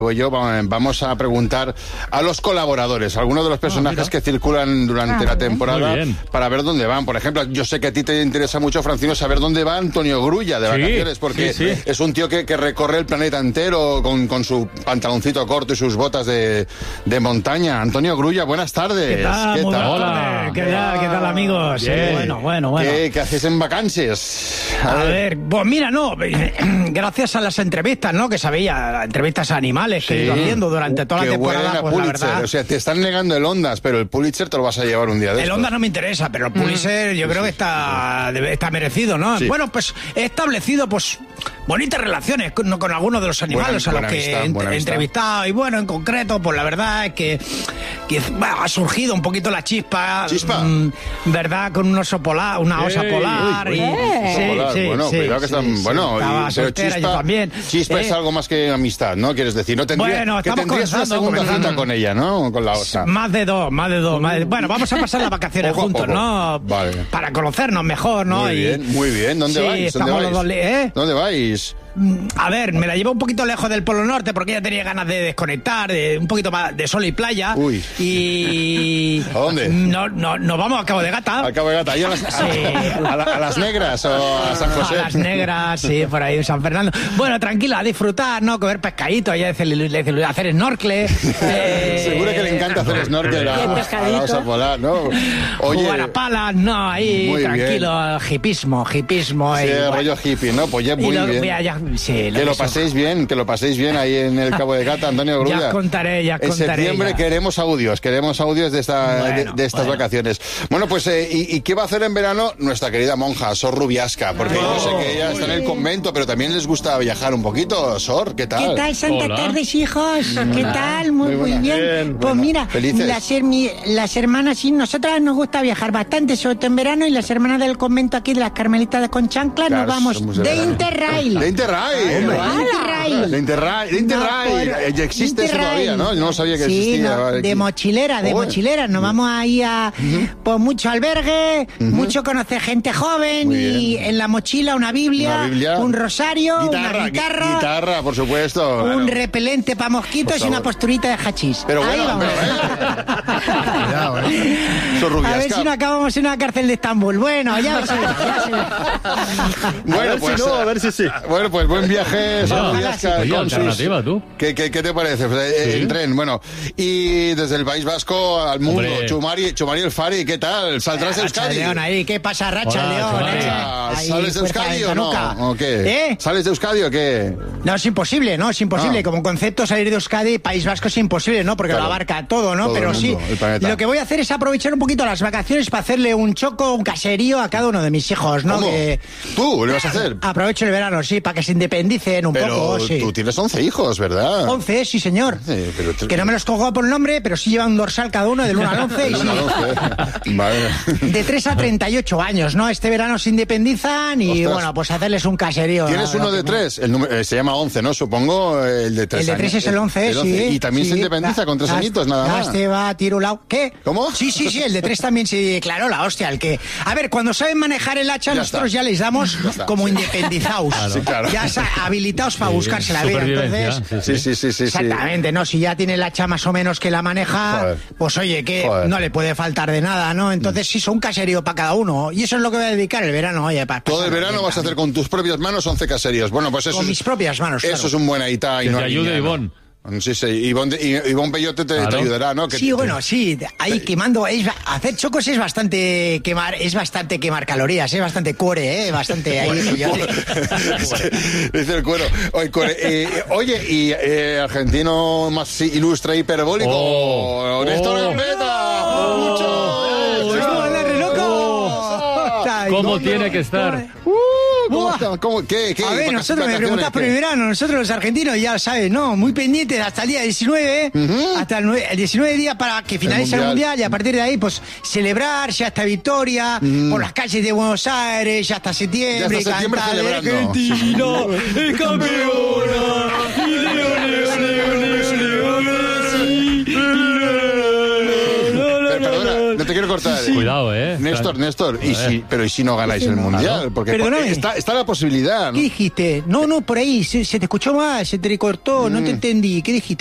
Yo vamos a preguntar a los colaboradores, algunos de los personajes que circulan durante la temporada para ver dónde van. Por ejemplo, yo sé que a ti te interesa mucho, Francino, saber dónde va Antonio Grulla de vacaciones, porque es un tío que recorre el planeta entero con su pantaloncito corto y sus botas de montaña. Antonio Grulla, buenas tardes. ¿Qué tal? ¿Qué tal? Hola. ¿Qué tal, amigos? Bueno. ¿Qué haces en vacances? A ver, pues mira, gracias a las entrevistas, ¿no? Que sabía, entrevistas a animales que he ido haciendo durante toda la temporada, pues Pulitzer. la verdad... O sea, te están negando el Ondas, pero el Pulitzer te lo vas a llevar un día de estos. El Ondas no me interesa, pero el Pulitzer yo creo que está merecido, ¿no? Sí. Bueno, pues he establecido, pues, bonitas relaciones con algunos de los animales a los que he entrevistado. Y bueno, en concreto, pues la verdad es que ha surgido un poquito la chispa. ¿Chispa? ¿Verdad? Con un oso polar, una osa polar. Sí, bueno, cuidado que están... Bueno, pero chispa, también. Chispa es algo más que amistad, ¿no? Quieres decir, no tendrías una segunda cita con ella, ¿no? Con la osa. Más de dos. Bueno, vamos a pasar las vacaciones juntos, ¿no? Vale. Para conocernos mejor, ¿no? Muy bien. ¿Dónde vais? ¿Dónde vais? A ver, me la llevo un poquito lejos del Polo Norte porque ya tenía ganas de desconectar, de un poquito más de sol y playa. Uy. Y... ¿A dónde? Nos vamos a Cabo de Gata. ¿A Cabo de Gata? ¿A las Negras o a San José? A las Negras, sí, por ahí, San Fernando. Bueno, tranquila, a disfrutar, ¿no? Comer pescadito, hacer snorkel. Seguro que le encanta hacer snorkel a la osa polar, ¿no? Oye, jugar a palas, no, ahí, tranquilo, hipismo. Sí, rollo hippie, ¿no? Pues ya muy bien. Que lo paséis bien ahí en el Cabo de Gata, Antonio Grulla. Ya contaré. En septiembre queremos audios de estas vacaciones. Bueno, pues, ¿y qué va a hacer en verano nuestra querida monja, Sor Rubiasca? Porque yo sé que ella está en el convento, pero también les gusta viajar un poquito. Sor, ¿qué tal? ¿Qué tal? Santa tardes, hijos. ¿Qué tal? Muy bien. Pues mira, las hermanas, sí, nosotras nos gusta viajar bastante, sobre todo en verano, y las hermanas del convento aquí de las Carmelitas de Conchancla, nos vamos de Interrail. De Interrail. Ya existe eso todavía, ¿no? Yo no sabía que existía. De mochilera. Nos vamos ahí a pues mucho albergue, mucho conocer gente joven y en la mochila una Biblia, un rosario, una guitarra. Guitarra, por supuesto. Un repelente para mosquitos y una posturita de hachís. Pero ahí bueno, vamos. A ver si no acabamos en una cárcel de Estambul. Bueno, ya se ve. Bueno, pues a ver si sí. Bueno, pues buen viaje, alternativa, tú. ¿Qué te parece? El tren, bueno. Y desde el País Vasco al mundo, Chumari El Fari, ¿qué tal? ¿Saldrás de Euskadi? León ahí, ¿qué pasa, Racha León? ¿Sales de Euskadi o no? ¿O qué? ¿Sales de Euskadi o qué? No, es imposible. Como concepto salir de Euskadi, País Vasco es imposible, ¿no? Porque lo abarca todo, ¿no? Pero sí, lo que voy a hacer es aprovechar un poquito las vacaciones para hacerle un caserío a cada uno de mis hijos, ¿no? ¿Cómo? ¿Tú le vas a hacer? Aprovecho el verano, sí, para que se independicen un poco, sí. Tú tienes 11 hijos, ¿verdad? 11, sí, señor. Que no me los cojo por nombre, pero sí llevan un dorsal cada uno del 1 al 11. Vale. De 3 a 38 años, ¿no? Este verano se independizan y, bueno, pues hacerles un caserío. ¿Tienes uno de 3? El número, se llama 11, ¿no? Supongo el de 3 El de 3 es el 11, sí. ¿Y también se independiza con 3 añitos, nada más? Este va tirulao. ¿Qué? ¿Cómo? Sí, el de 3 también, sí, claro, la hostia, el que... A ver, cuando saben manejar el hacha, nosotros ya les damos como independizados. Claro. Ya habilitados para buscarse la vida. Entonces, sí. Exactamente, ¿no? Si ya tiene el hacha más o menos que la maneja, pues oye, que no le puede faltar de nada, ¿no? Entonces sí, son un caserío para cada uno. Y eso es lo que voy a dedicar el verano, oye, para todo el verano vas a hacer con tus propias manos 11 caseríos. Bueno, pues eso con mis propias manos, eso es un buen aitá. Y no ayuda Ivonne. Sí, Ivonne Bellote te ayudará, ¿no? Sí, ahí quemando, hacer chocos es bastante quemar calorías, es bastante cuore, bastante ahí. Dice el cuero. Oye, y argentino más ilustre hiperbólico, Néstor Gambetta. ¿Cómo tiene que estar? ¿Qué? A ver, nosotros me preguntás por el verano, nosotros los argentinos ya sabes, ¿no? Muy pendientes hasta el día 19, hasta el 19 día para que finalice el mundial y a partir de ahí, pues, celebrar ya esta victoria por las calles de Buenos Aires, ya hasta septiembre, ya hasta septiembre celebrando. Argentina es campeona. No te quiero cortar. Sí. cuidado, Néstor, ¿y si no ganáis el Mundial? Porque está la posibilidad, ¿no? ¿Qué dijiste? No, por ahí, se te escuchó mal, se te cortó, no te entendí. ¿Qué dijiste?